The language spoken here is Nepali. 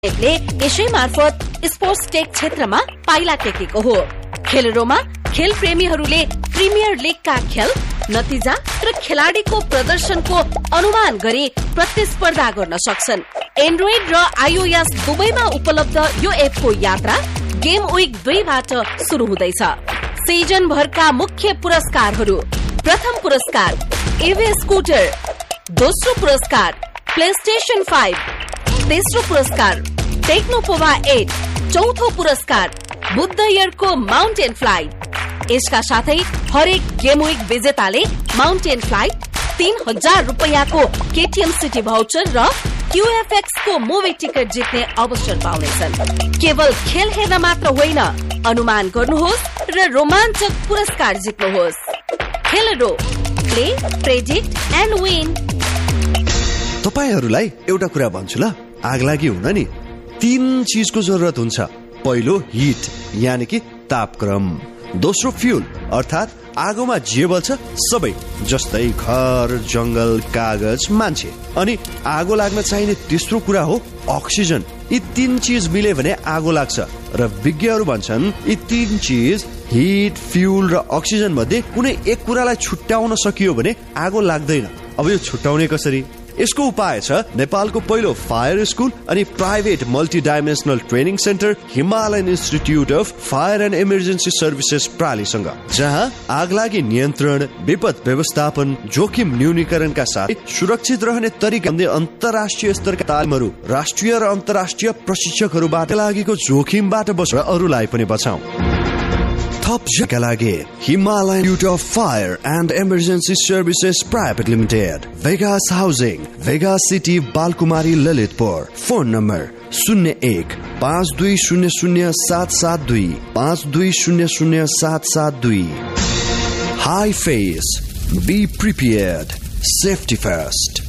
यसै मार्फत स्पोर्ट्स टेक क्षेत्रमा पाइला टेकेको हो। खेलरोमा खेल प्रेमीहरूले प्रिमियर लिगका खेल नतिजा र खेलाडीको प्रदर्शनको अनुमान गरी प्रतिस्पर्धा गर्न सक्छन्। एन्ड्रोइड र iOS दुवैमा उपलब्ध यो एपको यात्रा गेम विक 2 बाट सुरु हुँदैछ। सिजन भरका मुख्य पुरस्कारहरू: प्रथम पुरस्कार EV स्कुटर, दोस्रो पुरस्कार प्लेस्टेशन 5, तेस्रो पुरस्कार टेक्नोपोवा 8, चौथो पुरस्कार बुद्ध एयरको माउन्टेन फ्लाइट। यसका साथै हरेक गेम विक विजेताले mountain flight, 3000 रुपैयाँको KTM city voucher र QFX को मुभी टिकट जित्ने अवसर पाउनेछन्। केवल खेल हेर्न मात्र होइन, अनुमान गर्नुहोस् र रोमाञ्चक पुरस्कार जित्नुहोस्। खेलरो, प्ले, प्रेडिक्ट एन्ड विन। तपाईहरुलाई एउटा कुरा भन्छु ल, आगलागी हुन नि 3 चीजको जरुरत हुन्छ। पहिलो हिट यानी कि तापक्रम, दोस्रो फ्युल अर्थात आगोमा जे बल्छ सबै, जस्तै घर, जंगल, कागज, मान्छे, अनि आगो लाग्न चाहिने तेस्रो कुरा हो अक्सिजन। यी 3 चीज मिले भने आगो लाग्छ र विज्ञहरू भन्छन् यी 3 चीज हिट, फ्युल र अक्सिजन मध्ये कुनै एक कुरालाई छुट्याउन सकियो भने आगो लाग्दैन। अब यो छुट्याउने कसरी? यसको उपाय छ नेपालको पहिलो फायर स्कुल अनि private multi dimensional training centre Himalayan institute of fire and emergency services प्रालीसँग, जहाँ आगलागी नियन्त्रण, विपद व्यवस्थापन, जोखिम न्यूनीकरणका साथै सुरक्षित रहने तरिका अन्तर्राष्ट्रिय स्तरका तालिमहरू, राष्ट्रिय र अन्तर्राष्ट्रिय प्रशिक्षकहरूबाट लागेको जोखिमबाट बचेर अरूलाई पनि बचाऊ। थप जानका लागि Himalayan institute of fire and emergency services private limited, Vegas housing, Vegas city, Balkumari, Lalitpur. Phone number 01-5200-772 5200-772। High face, be prepared, safety first.